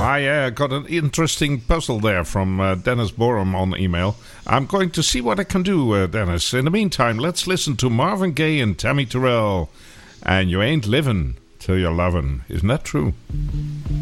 I got an interesting puzzle there from Dennis Borum on email. I'm going to see what I can do, Dennis. In the meantime, let's listen to Marvin Gaye and Tammy Terrell. And you ain't living till you're loving. Isn't that true?